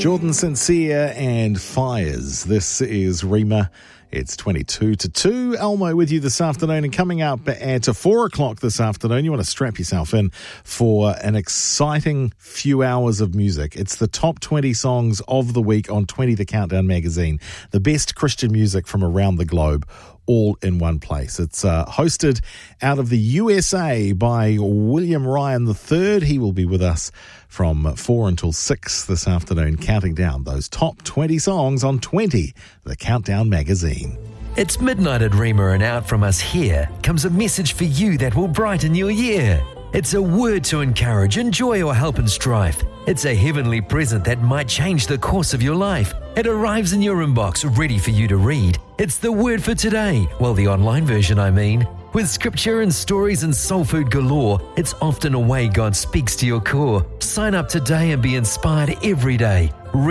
Jordan Sincere and Fires. This is Rima. It's 22 to 2. Elmo with you this afternoon, and coming up at 4 o'clock this afternoon, you want to strap yourself in for an exciting few hours of music. It's the top 20 songs of the week on 20 The Countdown magazine. The best Christian music from around the globe, all in one place. It's hosted out of the USA by William Ryan III. He will be with us from 4 until 6 this afternoon, counting down those top 20 songs on 20, The Countdown magazine. It's midnight at Rima, and out from us here comes a message for you that will brighten your year. It's a word to encourage, enjoy, or help in strife. It's a heavenly present that might change the course of your life. It arrives in your inbox, ready for you to read. It's the word for today. Well, the online version, I mean. With scripture and stories and soul food galore, it's often a way God speaks to your core. Sign up today and be inspired every day.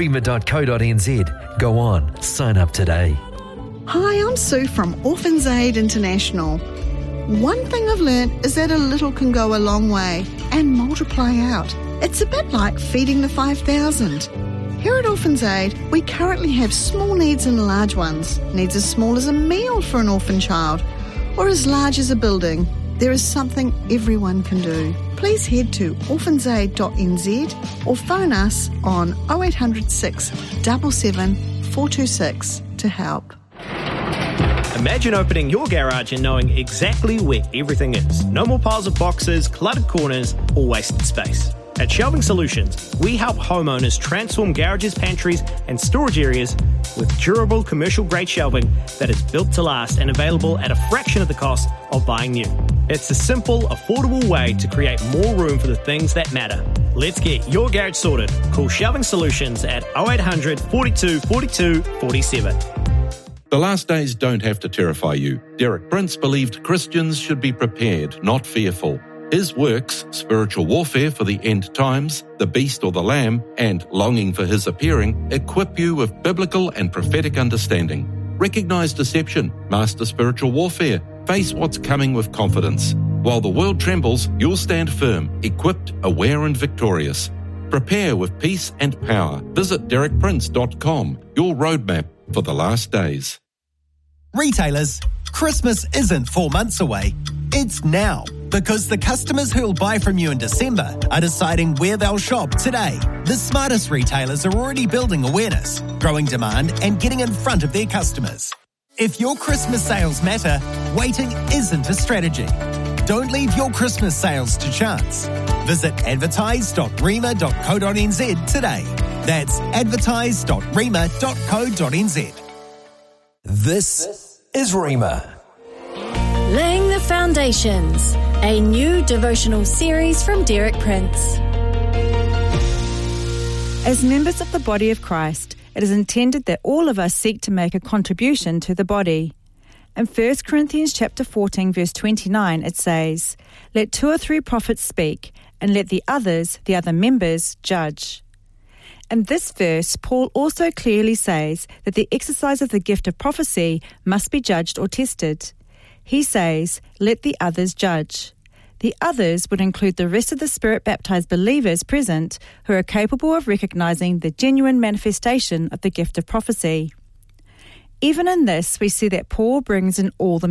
Rima.co.nz. Go on, sign up today. Hi, I'm Sue from Orphans Aid International. One thing I've learned is that a little can go a long way and multiply out. It's a bit like feeding the 5,000. Here at Orphans Aid, we currently have small needs and large ones. Needs as small as a meal for an orphan child, or as large as a building. There is something everyone can do. Please head to orphansaid.nz or phone us on 0800 677 426 to help. Imagine opening your garage and knowing exactly where everything is. No more piles of boxes, cluttered corners, or wasted space. At Shelving Solutions, we help homeowners transform garages, pantries, and storage areas with durable commercial-grade shelving that is built to last and available at a fraction of the cost of buying new. It's a simple, affordable way to create more room for the things that matter. Let's get your garage sorted. Call Shelving Solutions at 0800 42 42 47. The last days don't have to terrify you. Derek Prince believed Christians should be prepared, not fearful. His works, Spiritual Warfare for the End Times, The Beast or the Lamb, and Longing for His Appearing, equip you with biblical and prophetic understanding. Recognize deception, master spiritual warfare, face what's coming with confidence. While the world trembles, you'll stand firm, equipped, aware and victorious. Prepare with peace and power. Visit derekprince.com, your roadmap for the last days. Retailers, Christmas isn't 4 months away. It's now, because the customers who'll buy from you in December are deciding where they'll shop today. The smartest retailers are already building awareness, growing demand, and getting in front of their customers. If your Christmas sales matter, waiting isn't a strategy. Don't leave your Christmas sales to chance. Visit advertise.rima.co.nz today. That's advertise.rima.co.nz. This is Rima. Laying the Foundations, a new devotional series from Derek Prince. As members of the body of Christ, it is intended that all of us seek to make a contribution to the body. In 1 Corinthians chapter 14, verse 29, it says, "Let 2 or 3 prophets speak, and let the other members, judge." In this verse, Paul also clearly says that the exercise of the gift of prophecy must be judged or tested. He says, let the others judge. The others would include the rest of the Spirit-baptized believers present who are capable of recognizing the genuine manifestation of the gift of prophecy. Even in this, we see that Paul brings in all the